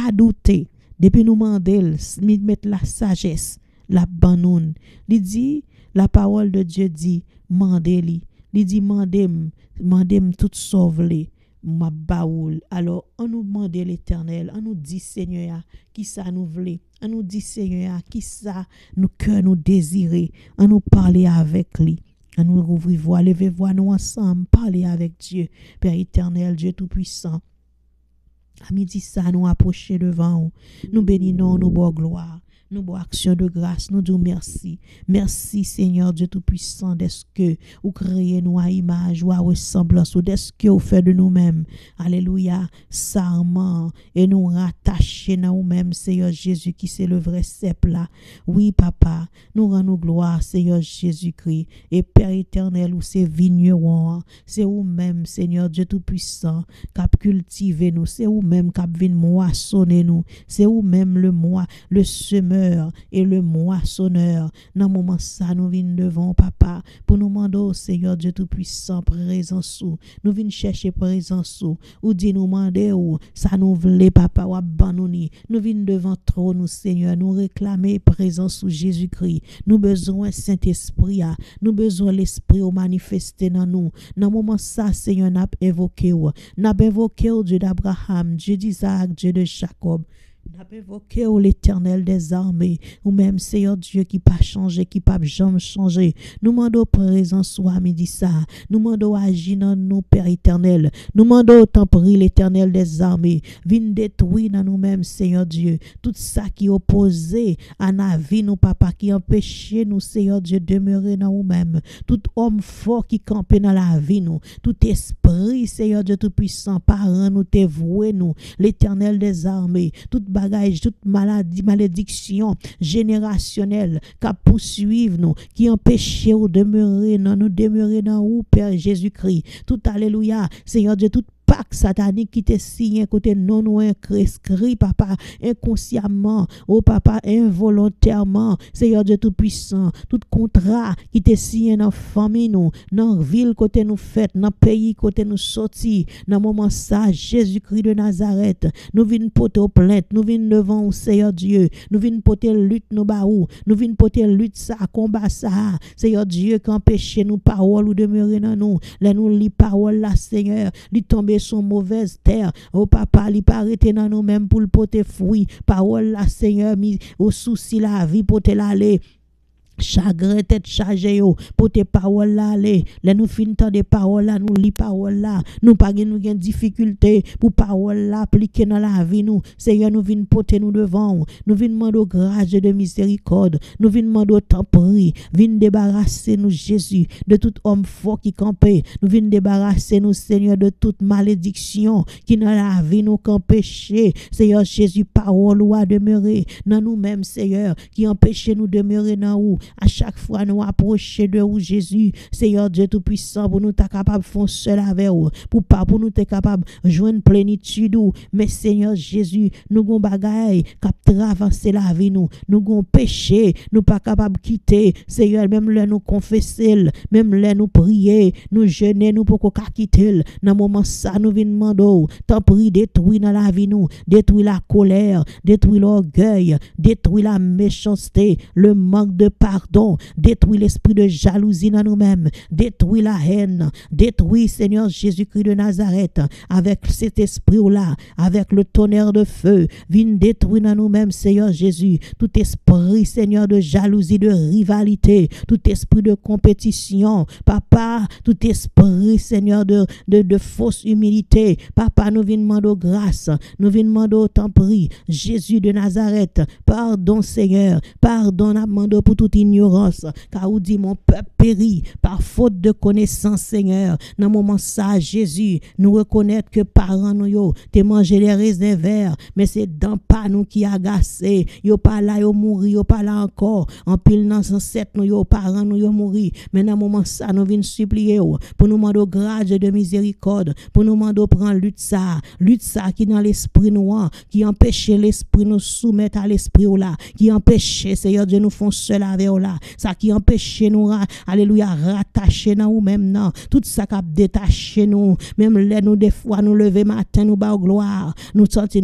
pas douter. Depuis nous demander, mettre la sagesse, la banoun. Il dit, la parole de Dieu dit, mandez-li. Il dit, mandez-moi tout sauver. Ma baoul. Alors, on nous demande l'Éternel, on nous dit Seigneur, qui ça nous voulait, on nous dit Seigneur, qui ça nous cœur nous désirer, on nous parler avec lui. On nous rouvrir voix, lever voix nous ensemble, parler avec Dieu, Père éternel, Dieu tout-puissant. À midi ça, nous approcher devant, nous bénissons, nous bois gloire. Nous bois action de grâce, nous disons merci. Merci Seigneur Dieu Tout-Puissant, d'est-ce que vous créez nous à image ou à ressemblance, ou d'est-ce que vous faites de nous-mêmes. Alléluia, sarment, et nous rattacher à nous-mêmes, Seigneur Jésus, qui c'est le vrai cep là. Oui, Papa, nous rendons gloire, Seigneur Jésus-Christ, et Père éternel, ou c'est vigneron, c'est vous-même, Seigneur Dieu Tout-Puissant, qui cultive nous, c'est vous-même qui vient moissonner nous, c'est vous-même le semeur et le moissonneur. Dans le moment ça, nous venons devant Papa pour nous demander, Seigneur Dieu Tout-Puissant, présence ou. Nous venons chercher présence ou dit nous demander ou ça nous voulait Papa ou abandonner. Nous venons devant trône, Seigneur, nous réclamer présence ou Jésus-Christ. Nous besoin Saint-Esprit, nous besoin l'Esprit au manifester dans nous. Dans le moment ça, Seigneur, n'a évoqué ou Dieu d'Abraham, Dieu d'Isaac, Dieu de Jacob. N'a évoqué l'Éternel des armées, ou même Seigneur Dieu qui pas changé, qui pas jamais changé. Nous demandons présence soit midi ça. Nous demandons agir dans nous, Père éternel. Nous demandons autant prie l'Éternel des armées. Viens détruire dans nous-mêmes, Seigneur Dieu. Tout ça qui opposé à la vie, nous, Papa, qui empêchait nous, Seigneur Dieu, demeurer dans nous-mêmes. Tout homme fort qui campait dans la vie, nous. Tout esprit, Seigneur Dieu Tout-Puissant, parent nous, dévoué nous. L'Éternel des armées. Toute bagage, toute maladie, malédiction générationnelle qui poursuivre nous, qui empêche de demeurer dans nous, Père Jésus-Christ. Tout alléluia, Seigneur Dieu, tout pacte satanique qui te signe côté non ou inscrit, Papa, inconsciemment, oh Papa, involontairement, Seigneur Dieu Tout-Puissant, tout contrat qui te signe dans famille nous, dans ville côté nous fait, dans pays côté nous sorti, dans moment ça, Jésus-Christ de Nazareth, nous venons porter plainte, nous venons devant Seigneur Dieu, nous venons porter lutte nous baou, nous venons porter lutte ça, combat ça, Seigneur Dieu, qui empêche nous parole ou demeurer dans nous, là nous lit parole là, Seigneur, lui tomber son mauvaise terre. Oh Papa, li pas arrêter dans nous même pour le porter fruit. Parole la Seigneur mis au souci la vie pour te l'aller. Chagrin tête chargé yo pour tes paroles là aller là nous finissons des paroles là nous lit paroles là nous pas nous gain difficulté pour paroles là appliquer dans la vie nous Seigneur nous vinn porter nous devant nous vinn demander grâce de miséricorde nous vinn demander temps prie vinn débarrasser nous Jésus de tout homme fort qui campait nous vinn débarrasser nous Seigneur de toute malédiction qui dans la vie nous empêcher Seigneur Jésus parole ou à demeurer dans nous-mêmes Seigneur qui empêche nous demeurer dans où à chaque fois nous approcher de vous Jésus Seigneur Dieu Tout-Puissant pour nous être capable de faire seul avec vous pour nous être capable de joindre plénitude mais Seigneur Jésus nous gon bagaille qui traverser la vie nous gon péché nous pas capable quitter Seigneur même là nous confesser même là nous prier nous jeûner nous pour qu'on quitter dans moment ça nous vinn demander tant prie détruire dans la vie nous détruire la colère détruire l'orgueil détruire la méchanceté le manque de pardon, détruis l'esprit de jalousie dans nous-mêmes, détruis la haine, détruis Seigneur Jésus-Christ de Nazareth avec cet esprit-là, avec le tonnerre de feu, viens détruire dans nous-mêmes Seigneur Jésus, tout esprit Seigneur de jalousie, de rivalité, tout esprit de compétition, Papa, tout esprit Seigneur de fausse humilité, Papa, nous venons demander grâce, nous venons demander autant prix, Jésus de Nazareth, pardon Seigneur, pardon, demande pour toute ignorance, car vous dit mon peuple périt par faute de connaissance Seigneur. Dans moment ça Jésus nous reconnaître que parents nous yo te manger les raisins verts mais c'est dans pas nous qui agacé yo pas là yo mourir yo pas là encore en pile dans ancêtre nous yo parents nous yo mourir mais dans moment ça nous vinn supplier pour nous demander grâce de miséricorde pour nous demander prendre lutte ça qui dans l'esprit noir qui empêche l'esprit nous soumettre à l'esprit là qui empêche Seigneur Dieu nous font seul avec là ça qui empêche nous alléluia rattacher dans nous même non tout ça qui détaché nous même les nous des fois nous lever matin nous ba gloire nous sortir